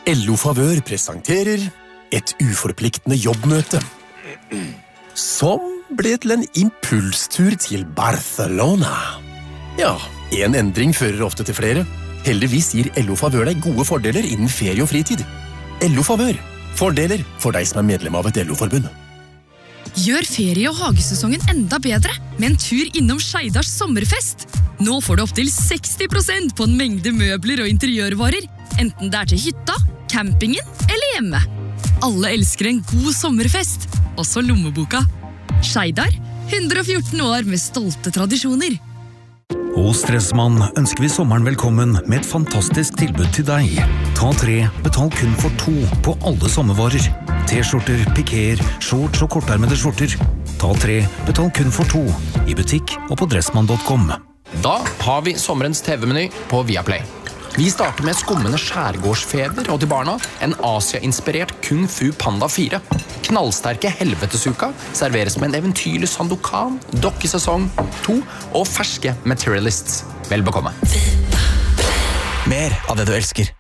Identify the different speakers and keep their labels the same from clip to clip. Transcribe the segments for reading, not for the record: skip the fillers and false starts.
Speaker 1: LO Favør presenterer et uforpliktende jobbmøte, som ble til en impulstur til Barcelona. Ja, en endring fører ofte til flere. Heldigvis gir LO Favør deg gode fordeler innen ferie og fritid. LO Favør. Fordeler for deg som er medlem av et LO-forbund.
Speaker 2: Gjør ferie- og hagesesongen enda bedre med en tur innom Skeidars sommerfest. Nå får du opp til 60% på en mengde møbler og interiørvarer, enten det er til hytta, campingen eller hjemme. Alle elsker en god sommerfest, også lommeboka. Skeidar, 114 år med stolte tradisjoner.
Speaker 3: Hos Dressmann ønsker vi sommeren velkommen med et fantastisk tilbud til deg. Ta 3, betal kun for 2 på alle sommervarer. T-skjorter, pikéer, shorts og kortarmede skjorter. Ta 3, betal kun for 2 i butikk og på dressmann.com.
Speaker 4: Da har vi sommerens TV-meny på Viaplay. Vi starter med skummende skjærgårdsfeber og til barna en Asia-inspirert Kung Fu Panda 4. Knallsterke helvetesuka serveres med en eventyrlig Sandokan, dokkesesong 2 og ferske Materialists. Vel bekomme.
Speaker 5: Mer av det du elsker.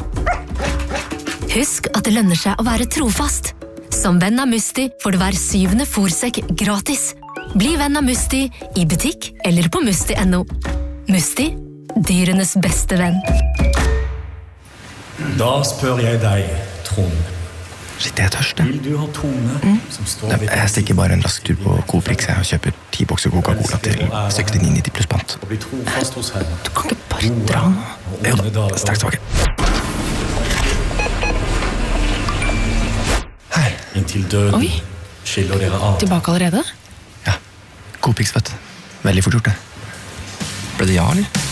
Speaker 6: Husk at det lønner seg å være trofast. Som venn av Musti får du hver 7. fôrsekk gratis. Bli venn av Musti i butikk eller på musti.no. Musti, dyrenes beste venn.
Speaker 7: Da spør jeg deg, Trond.
Speaker 5: Shit, jeg er tørst.
Speaker 7: Vil du ha Tone som står ved...
Speaker 5: Jeg stikker bare en rask tur på Coprix og kjøper 10 bokser Coca-Cola til 69,90 pluss pant.
Speaker 7: Og bli trofast hos Herren.
Speaker 6: Du kan ikke bare dra nå.
Speaker 5: Jo da, straks tilbake. Hei.
Speaker 7: Inntil døden
Speaker 6: Oi.
Speaker 7: skiller dere av.
Speaker 6: Tilbake allerede?
Speaker 5: Ja, Coprix, vet du. Veldig fort gjort det. Ble det ja, eller?